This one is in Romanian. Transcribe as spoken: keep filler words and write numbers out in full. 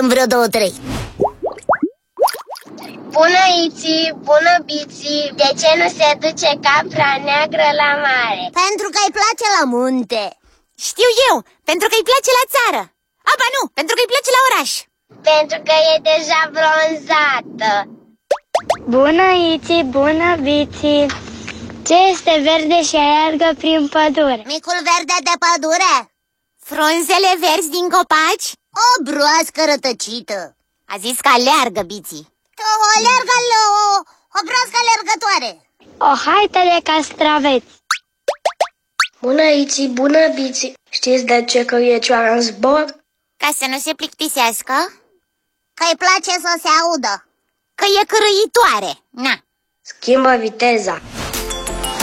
sunt vreo două, trei. Bună, Iții, bună, Biții. De ce nu se duce capra neagră la mare? Pentru că îi place la munte. Știu eu, pentru că îi place la țară. Aba nu, pentru că îi place la oraș. Pentru că e deja bronzată. Bună, Iții, bună, Biții. Ce este verde și alergă prin pădure? Micul verde de pădure. Frunzele verzi din copaci? O broască rătăcită. A zis că aleargă, Biții. O alergă, o, o broască alergătoare. O haită de castraveți. Bună, Iții, bună, Biții. Știți de ce cărie cioara în zbor? Ca să nu se plictisească? Că îi place să se audă. Că e cârâitoare. Na. Schimbă viteza.